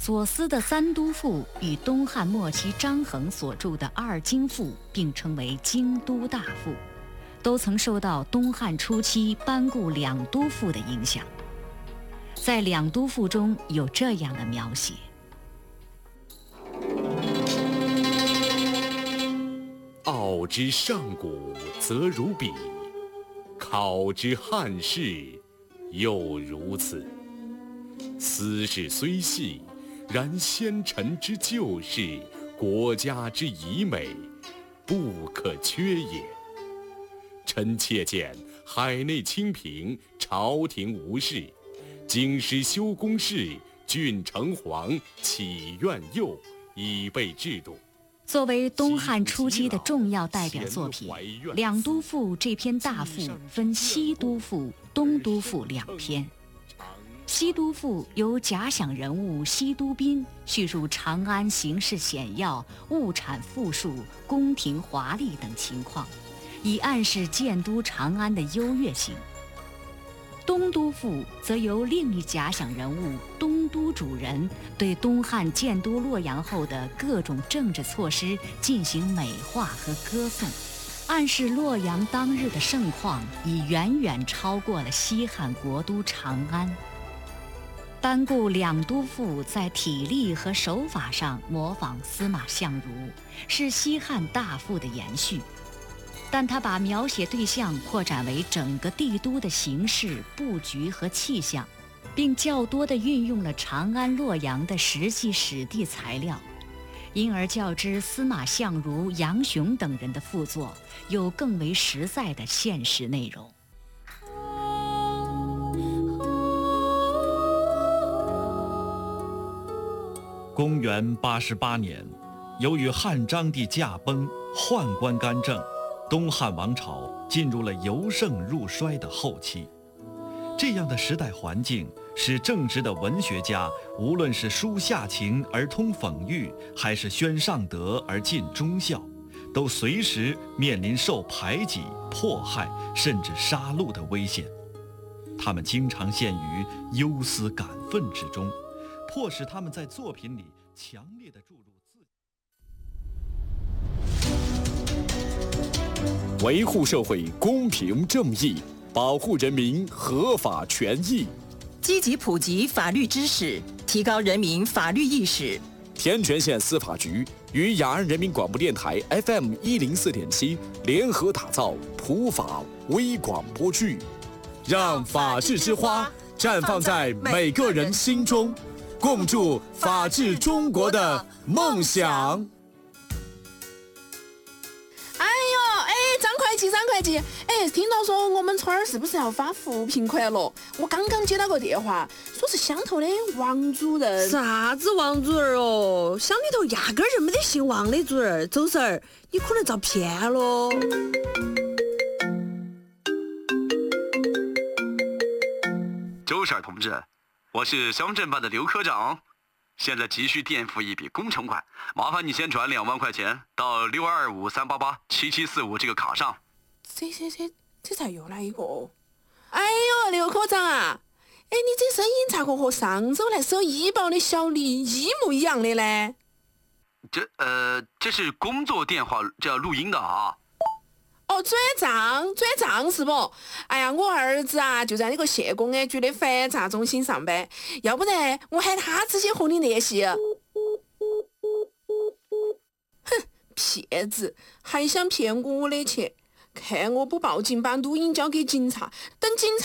左思的三都赋与东汉末期张衡所著的二京赋并称为京都大赋，都曾受到东汉初期班固两都赋的影响。在两都赋中有这样的描写： 傲之上古则如彼，考之汉室又如此。斯事虽细，然先臣之旧事，国家之遗美，不可缺也。臣妾见海内清平，朝廷无事，京师修宫室，郡城隍启苑囿，以备制度。 作为东汉初期的重要代表作品，《两都赋》这篇大赋分西都赋、东都赋两篇。西都赋由假想人物西都宾叙述长安形势险要、物产富庶、宫廷华丽等情况，以暗示建都长安的优越性。东都赋则由另一假想人物东都主人对东汉建都洛阳后的各种政治措施进行美化和歌颂，暗示洛阳当日的盛况已远远超过了西汉国都长安。班固两都赋在体力和手法上模仿司马相如，是西汉大赋的延续，但他把描写对象扩展为整个帝都的形势、布局和气象，并较多地运用了长安、洛阳的实际史地材料，因而较之司马相如、杨雄等人的赋作，有更为实在的现实内容。 公元88年，由于汉章帝驾崩，宦官干政，东汉王朝进入了由盛入衰的后期。这样的时代环境使正直的文学家，无论是抒下情而通讽喻，还是宣上德而尽忠孝，都随时面临受排挤、迫害甚至杀戮的危险。他们经常陷于忧思感愤之中，迫使他们在作品里强烈地注入自己。 维护社会公平正义，保护人民合法权益， 积极普及法律知识，提高人民法律意识。 天全县司法局与雅安人民广播电台 FM104.7联合打造普法微广播剧，让法治之花绽放在每个人心中，共筑法治中国的梦想。 张会计，听到说我们村儿是不是要发扶贫款了？我刚刚接到个电话，说是乡头的王主任。 啥子王主任哦？乡里头压根儿就没得姓王的主任。周婶儿，你可能遭骗了。 周婶同志，我是乡镇办的刘科长，现在急需垫付一笔工程款，麻烦你先转2万块钱到6253887745这个卡上。 这才又来一个。哎呦，刘科长啊，你这声音咋个和上周来收医保的小李一模一样的呢？ 这是工作电话，这要录音的啊。 哦，转账是不？哎呀，我儿子啊就在那个县公安局的反诈中心上班，要不然我喊他直接和你联系。哼，骗子，还想骗我的钱？看我不报警，把录音交给警察，等警察